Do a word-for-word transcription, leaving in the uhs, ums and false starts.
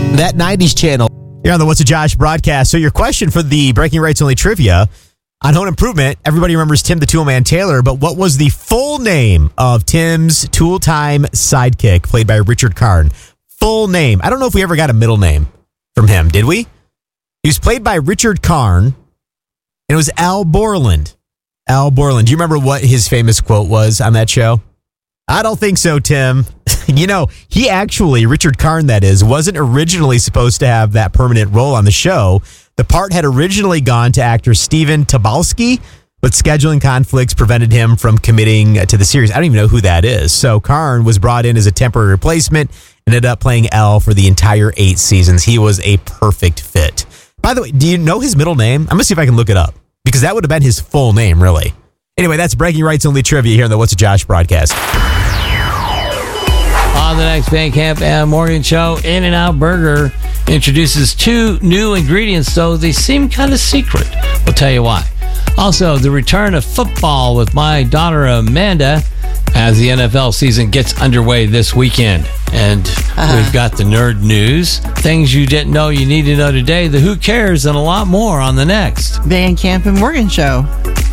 That nineties channel. You're on the What's a Josh broadcast. So your question for the Breaking Rights Only trivia on Home Improvement, everybody remembers Tim the Toolman Taylor, but what was the full name of Tim's Tool Time sidekick, played by Richard Karn? Full name. I don't know if we ever got a middle name from him, did we? He was played by Richard Karn, and it was Al Borland. Al Borland. Do you remember what his famous quote was on that show? I don't think so, Tim. You know, he actually, Richard Karn, that is, wasn't originally supposed to have that permanent role on the show. The part had originally gone to actor Steven Tobolsky, but scheduling conflicts prevented him from committing to the series. I don't even know who that is. So Karn was brought in as a temporary replacement and ended up playing Al for the entire eight seasons. He was a perfect fit. By the way, do you know his middle name? I'm going to see if I can look it up, because that would have been his full name, really. Anyway, that's Breaking Rights Only trivia here on the What's a Josh broadcast. On the next Van Camp and Morgan show, In-N-Out Burger introduces two new ingredients, though they seem kind of secret. We'll tell you why. Also, the return of football with my daughter Amanda as the N F L season gets underway this weekend. And uh-huh. we've got the nerd news, things you didn't know you need to know today, the who cares, and a lot more on the next Van Camp and Morgan show.